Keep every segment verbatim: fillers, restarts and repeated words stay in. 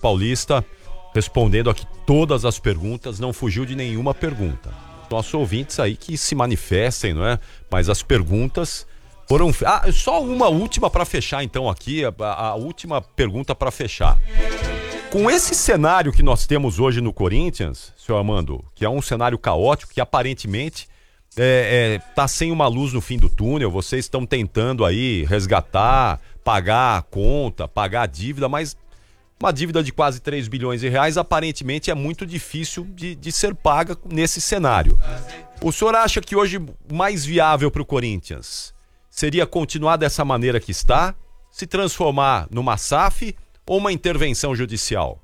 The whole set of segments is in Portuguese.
Paulista, respondendo aqui todas as perguntas, não fugiu de nenhuma pergunta. Nossos ouvintes aí que se manifestem, não é? Mas as perguntas foram... Ah, só uma última para fechar então aqui, a, a última pergunta para fechar. Com esse cenário que nós temos hoje no Corinthians, senhor Armando, que é um cenário caótico, que aparentemente é, é, tá sem uma luz no fim do túnel, vocês estão tentando aí resgatar, pagar a conta, pagar a dívida, mas uma dívida de quase três bilhões de reais aparentemente é muito difícil de, de ser paga nesse cenário. O senhor acha que hoje o mais viável para o Corinthians seria continuar dessa maneira que está, se transformar numa S A F ou uma intervenção judicial?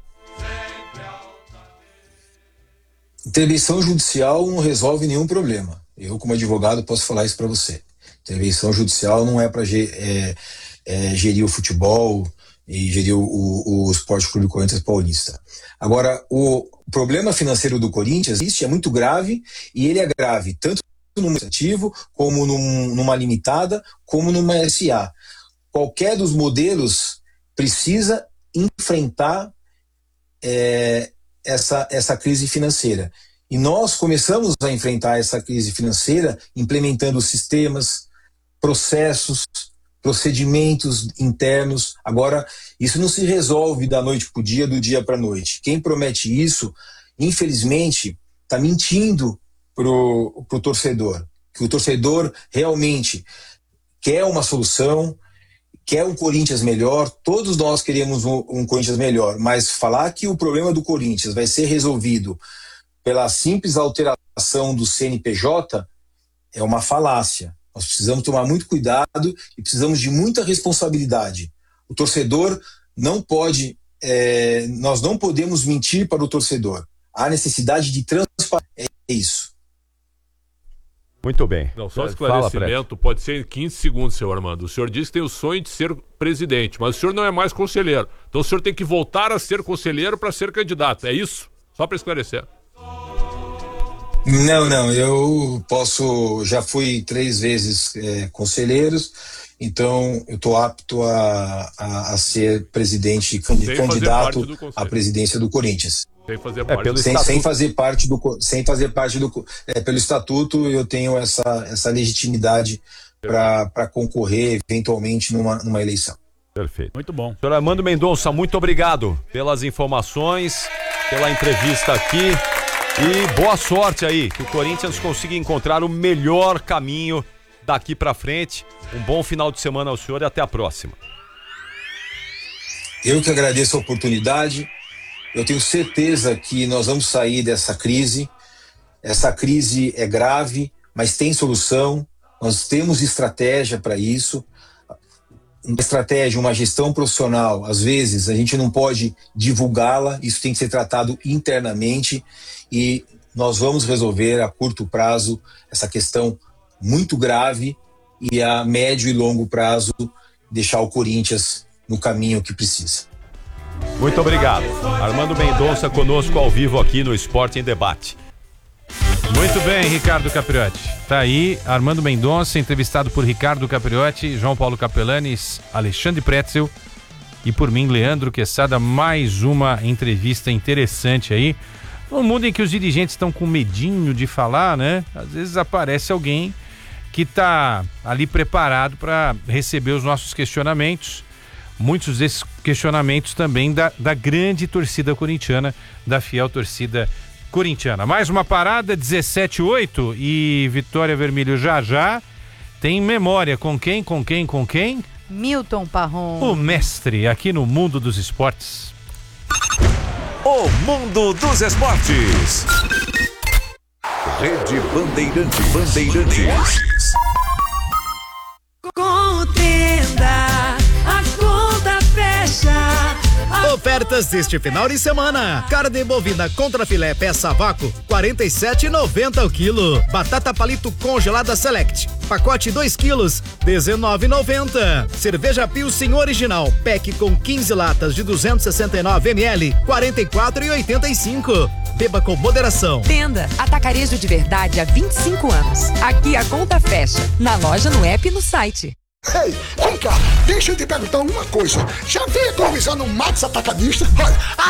Intervenção judicial não resolve nenhum problema. Eu, como advogado, posso falar isso para você. Intervenção judicial não é para é, é, gerir o futebol e gerir o, o, o Esporte Clube Corinthians Paulista. Agora, o problema financeiro do Corinthians existe, é muito grave, e ele é grave tanto no administrativo, como num, numa limitada, como numa S A. Qualquer dos modelos precisa enfrentar é, essa, essa crise financeira. E nós começamos a enfrentar essa crise financeira implementando sistemas, processos, procedimentos internos. Agora, isso não se resolve da noite para o dia, do dia para a noite. Quem promete isso, infelizmente, está mentindo para o torcedor. Que o torcedor realmente quer uma solução, quer um Corinthians melhor. Todos nós queremos um, um Corinthians melhor, mas falar que o problema do Corinthians vai ser resolvido pela simples alteração do C N P J é uma falácia. Nós precisamos tomar muito cuidado e precisamos de muita responsabilidade. O torcedor não pode, é, nós não podemos mentir para o torcedor. Há necessidade de transparência, é isso. Muito bem. Não, só esclarecimento, Fala, pode ser em quinze segundos, senhor Armando. O senhor disse que tem o sonho de ser presidente, mas o senhor não é mais conselheiro. Então o senhor tem que voltar a ser conselheiro para ser candidato, é isso? Só para esclarecer. Não, não, eu posso, já fui três vezes é, conselheiros, então eu estou apto a, a, a ser presidente, sem candidato à presidência do Corinthians. Sem fazer parte, é, pelo sem, sem fazer parte do, sem fazer parte do, é, pelo estatuto eu tenho essa, essa legitimidade para concorrer eventualmente numa, numa eleição. Perfeito. Muito bom. Senhor Armando Mendonça, muito obrigado pelas informações, pela entrevista aqui. E boa sorte aí, que o Corinthians consiga encontrar o melhor caminho daqui pra frente. Um bom final de semana ao senhor e até a próxima. Eu que agradeço a oportunidade. Eu tenho certeza que nós vamos sair dessa crise. Essa crise é grave, mas tem solução. Nós temos estratégia para isso. Uma estratégia, uma gestão profissional, às vezes a gente não pode divulgá-la, isso tem que ser tratado internamente e nós vamos resolver a curto prazo essa questão muito grave e a médio e longo prazo deixar o Corinthians no caminho que precisa. Muito obrigado. Armando Mendonça conosco ao vivo aqui no Esporte em Debate. Muito bem, Ricardo Capriotti. Tá aí, Armando Mendonça, entrevistado por Ricardo Capriotti, João Paulo Capelanes, Alexandre Pretzel e por mim, Leandro Quesada. Mais uma entrevista interessante aí. No mundo em que os dirigentes estão com medinho de falar, né? Às vezes aparece alguém que tá ali preparado para receber os nossos questionamentos. Muitos desses questionamentos também da, da grande torcida corintiana, da fiel torcida corintiana. Mais uma parada, dezessete a oito, e Vitória Vermelho já já tem memória com quem, com quem, com quem? Milton Parron. O mestre aqui no Mundo dos Esportes. O Mundo dos Esportes. Rede Bandeirante Bandeirantes. Contenda, a conta fecha. Ofertas deste final de semana: carne bovina contra filé peça a vácuo, quarenta e sete reais e noventa centavos o quilo. Batata palito congelada Select, pacote dois quilos, dezenove reais e noventa centavos. Cerveja Pilsen original, pack com quinze latas de duzentos e sessenta e nove mililitros, quarenta e quatro reais e oitenta e cinco centavos. Beba com moderação. Tenda Atacarejo de Verdade há vinte e cinco anos. Aqui a conta fecha. Na loja, no app e no site. Ei, vem cá, deixa eu te perguntar uma coisa. Já veio economizando no Max Atacadista? Olha,